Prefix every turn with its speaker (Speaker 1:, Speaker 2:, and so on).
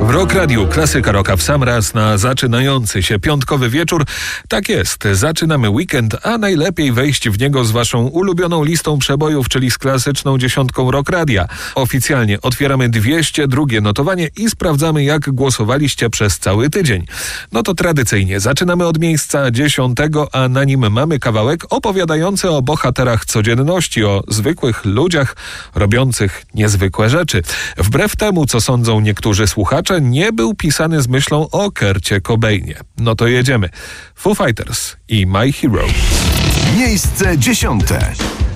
Speaker 1: W Rock Radiu klasyka rocka w sam raz na zaczynający się piątkowy wieczór. Tak jest, zaczynamy weekend, a najlepiej wejść w niego z waszą ulubioną listą przebojów, czyli z klasyczną dziesiątką Rock Radia. Oficjalnie otwieramy 202 notowanie i sprawdzamy, jak głosowaliście przez cały tydzień. No to tradycyjnie zaczynamy od miejsca 10, a na nim mamy kawałek opowiadający o bohaterach codzienności, o zwykłych ludziach robiących niezwykłe rzeczy. Wbrew temu, co sądzą niektórzy słuchacze, nie był pisany z myślą o Kurcie Cobainie. No to jedziemy. Foo Fighters i My Hero.
Speaker 2: Miejsce 10.